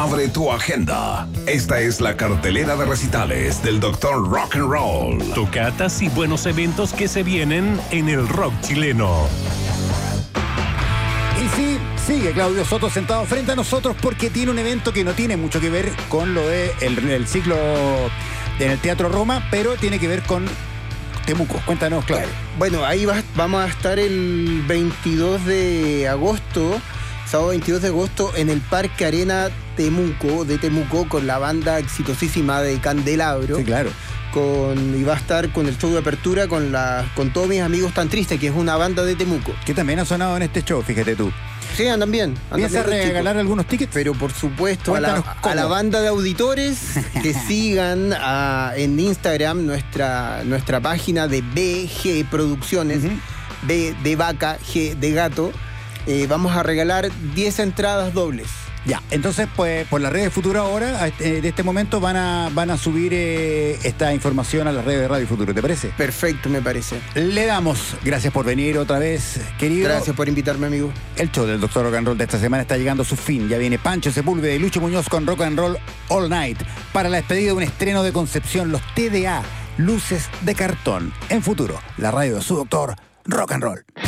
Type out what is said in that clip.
Abre tu agenda. Esta es la cartelera de recitales del Dr. Rock and Roll. Tocatas y buenos eventos que se vienen en el rock chileno. Y sí, sigue Claudio Soto sentado frente a nosotros porque tiene un evento que no tiene mucho que ver con lo de el ciclo en el Teatro Roma, pero tiene que ver con Temuco. Cuéntanos, Claudio. Bueno, ahí vamos a estar el 22 de agosto, sábado 22 de agosto, en el Parque Arena Temuco, con la banda exitosísima de Candelabro. Sí, claro. Y va a estar con el show de apertura con todos mis amigos Tan Tristes, que es una banda de Temuco. Que también ha sonado en este show, fíjate tú. Sí, andan bien. ¿Piensas regalar algunos tickets? Pero por supuesto, a la banda de auditores que sigan en Instagram nuestra página de BG Producciones, B de vaca, G de gato. Vamos a regalar 10 entradas dobles. Ya, entonces pues por las redes de Futuro ahora, de este momento van a subir esta información a las redes de Radio Futuro, ¿te parece? Perfecto, me parece. Le damos, gracias por venir otra vez, querido. Gracias por invitarme, amigo. El show del Dr. Rock and Roll de esta semana está llegando a su fin. Ya viene Pancho Sepúlveda y Lucho Muñoz con Rock and Roll All Night para la despedida de un estreno de Concepción, los TDA, Luces de Cartón. En Futuro, la radio de su Dr. Rock and Roll.